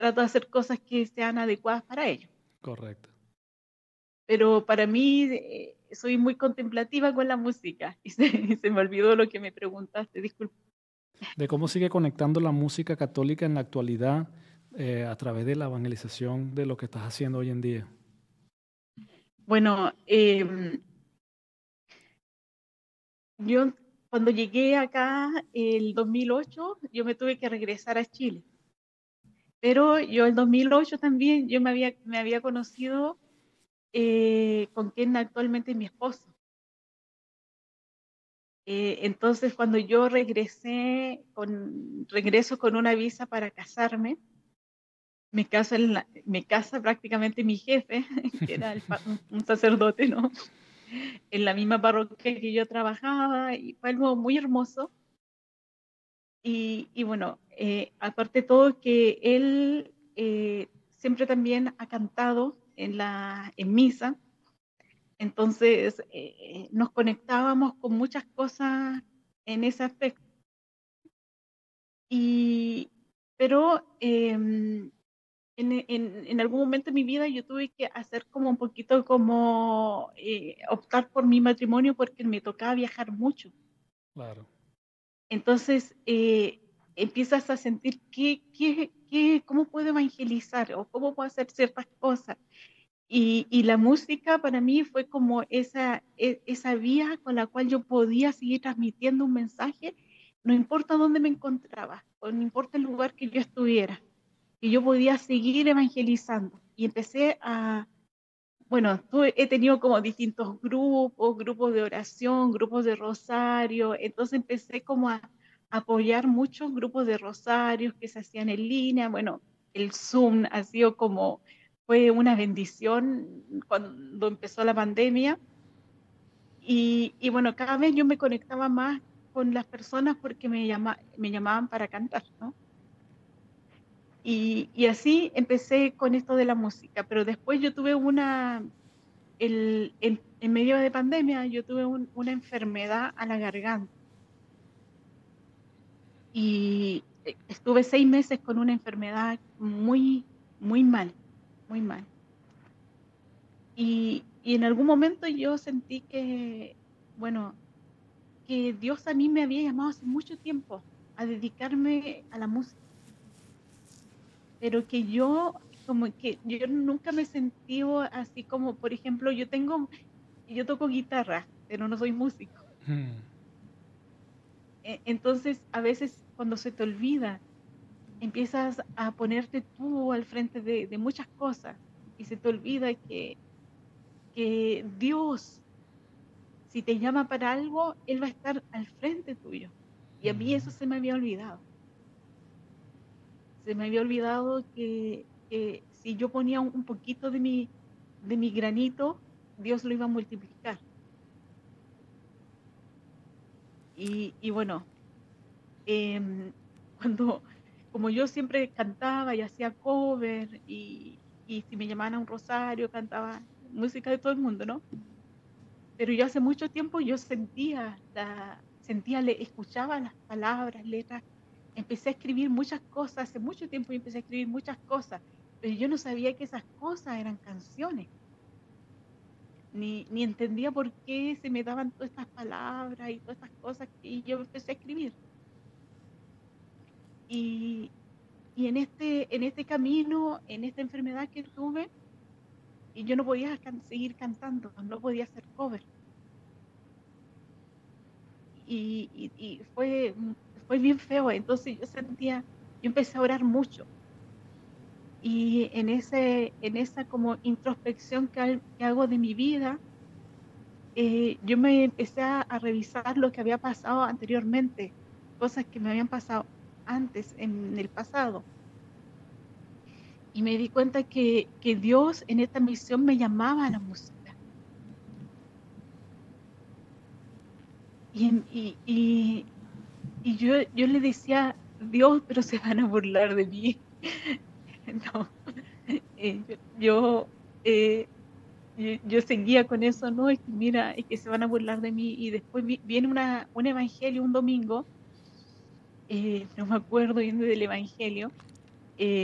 trato de hacer cosas que sean adecuadas para ellos. Correcto. Pero para mí, soy muy contemplativa con la música y se me olvidó lo que me preguntaste, disculpa. De cómo sigue conectando la música católica en la actualidad a través de la evangelización de lo que estás haciendo hoy en día. Bueno, yo cuando llegué acá el 2008, yo me tuve que regresar a Chile. Pero yo el 2008 también, yo me había conocido con quien actualmente es mi esposo. Entonces, cuando yo regreso con una visa para casarme, me casa prácticamente mi jefe, que era un sacerdote, ¿no? En la misma parroquia que yo trabajaba, y fue algo muy hermoso. Y bueno, aparte de todo que él siempre también ha cantado en misa, entonces nos conectábamos con muchas cosas en ese aspecto. Y, pero en algún momento de mi vida yo tuve que hacer como un poquito como optar por mi matrimonio porque me tocaba viajar mucho. Claro. Entonces empiezas a sentir cómo puedo evangelizar o cómo puedo hacer ciertas cosas. Y la música para mí fue como esa vía con la cual yo podía seguir transmitiendo un mensaje, no importa dónde me encontraba, o no importa el lugar que yo estuviera, que yo podía seguir evangelizando. Y empecé bueno, he tenido como distintos grupos de oración, grupos de rosario, entonces empecé como a apoyar muchos grupos de rosarios que se hacían en línea. Bueno, el Zoom fue una bendición cuando empezó la pandemia. Y bueno, cada vez yo me conectaba más con las personas porque me llamaban para cantar, ¿no? Y así empecé con esto de la música, pero después yo tuve en medio de pandemia, yo tuve una enfermedad a la garganta y estuve 6 meses con una enfermedad muy, muy mal, muy mal. Y en algún momento yo sentí bueno, que Dios a mí me había llamado hace mucho tiempo a dedicarme a la música, pero que como que yo nunca me sentí así como, por ejemplo, yo toco guitarra, pero no soy músico. Mm. Entonces, a veces cuando se te olvida, empiezas a ponerte tú al frente de muchas cosas y se te olvida que Dios, si te llama para algo, Él va a estar al frente tuyo. Y a mí eso se me había olvidado. Se me había olvidado que si yo ponía un poquito de mi granito, Dios lo iba a multiplicar. Y bueno, em, cuando, como yo siempre cantaba y hacía cover y si me llamaban a un rosario, cantaba música de todo el mundo, ¿no? Pero yo hace mucho tiempo yo escuchaba las palabras, letras, empecé a escribir muchas cosas, hace mucho tiempo yo empecé a escribir muchas cosas, pero yo no sabía que esas cosas eran canciones, ni entendía por qué se me daban todas estas palabras y todas estas cosas que yo empecé a escribir. Y, y en este camino, en esta enfermedad que tuve, y yo no podía seguir cantando, no podía hacer cover. Y fue bien feo. Entonces yo empecé a orar mucho. Y en esa como introspección que hago de mi vida, yo me empecé a revisar lo que había pasado anteriormente, cosas que me habían pasado antes, en el pasado. Y me di cuenta que Dios en esta misión me llamaba a la música. Y yo le decía, Dios, pero se van a burlar de mí. No, yo, eh, yo seguía con eso, no, es que mira, es que se van a burlar de mí. Y después viene un evangelio un domingo, no me acuerdo bien del evangelio,